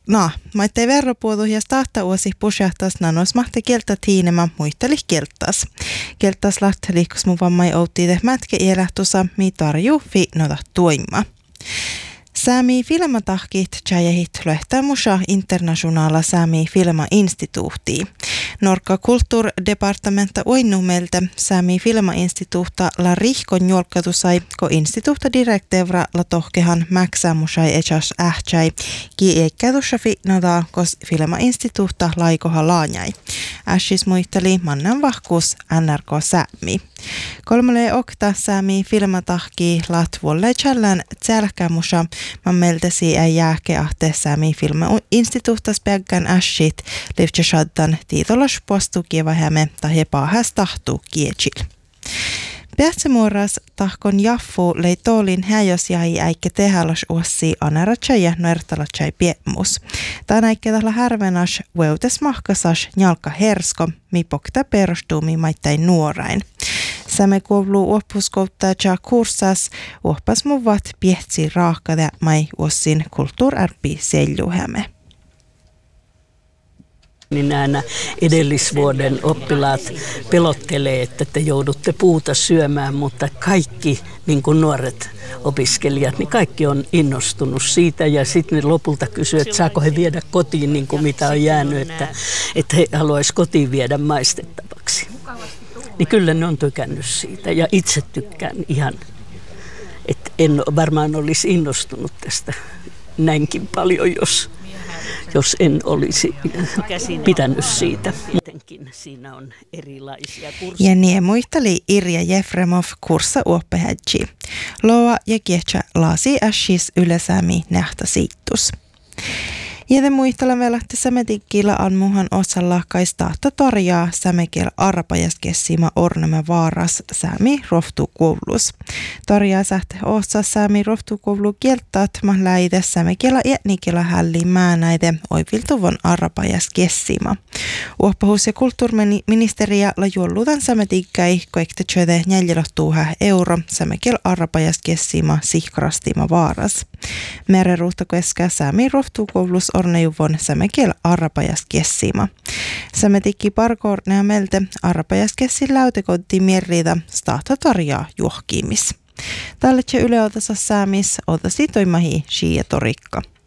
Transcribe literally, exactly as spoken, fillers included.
No, maittei verropuodu ja tahta uusi pusjahtas nanos mahti kieltä tiinema muisteli kieltäs. Kieltäs lähti liikkus mun vammai outtiide mätke ielahtusa mi tarju fi nota tuima. Sami filmatahkit tjäjehit löhtää musa internationaala Sami filma-instituutti. Norka kulttuurdepartementa oinnumelta Sami filma-instituutta la rihkon julkatusai, ko instituutta direktevra la tohkehan mäksäämusai echas ähtsäi, ki eikätussa fitnada, kos filma-instituutta laikoha laajai. Äschis muisteli mannan vahkuus N R K Sami. Kolmelle okta Sami filmatahki latvuolle challän tselkämusa, man meldesi ei jääke ahte Sami filma-instituuttas päggän äschit, livtse shaddan tiitolas postu kievahäme tahe paahäs tahtuu kiechil. Pähtsemuoras tahkon jaffu lei toolin häjos jäi äikke tehalos uossi anaratsai ja nuertalatsai piemmus. Tän äikke tahla härvenas veutes mahkasas njalka hersko, mi pokta perustuu mi maittain nuorain. Säme kuuluu oppuskouttaa ja kurssas, oppas muvat pietsi raakade mai uossin kulttuurarpi seljuhäme. Niin nämä edellisvuoden oppilaat pelottelee, että te joudutte puuta syömään, mutta kaikki niin kuin nuoret opiskelijat, niin kaikki on innostunut siitä ja sitten ne lopulta kysyy, että saako he viedä kotiin niin kuin mitä on jäänyt, että, että he haluaisi kotiin viedä maistettavaksi. Niin kyllä ne on tykännyt siitä ja itse tykkään ihan, että en varmaan olisi innostunut tästä näinkin paljon, jos... jos en olisi pitänyt siitä. Jotenkin siinä on erilaisia kursseja. Ja niin muisteli Irja Jefremov kurssa uoppehädji. Loa ja kietsä laasi äschis ylesäämi nähtä siittus. Ja te muistella vielä, että sämetikkillä anmuhan osalla kaistahta tarjaa sämekiel arpajaskessima orname vaaras säämi roftukoulus. Tarjaa sähte osa säämi roftukoulu kieltäät ma läide sämekielä etnikillä hälli määnäide oiviltuvon arpajaskessima. Uoppahus- ja kulttuuriministeriä la juollutan sämetikkäi koekte tjöde neljätuhatta euro sämekiel arpajaskessima sihkrastima vaaras. Mereruhta keskää säämi roftukoulus ornejuvon sämekiel arpajaskessima. Sämetikki parkoornea melte arpajaskessin läytekotti mierriitä stahta tarjaa juohkiimis. Tälle yleotasa säämis otasi toimahi shia torikka.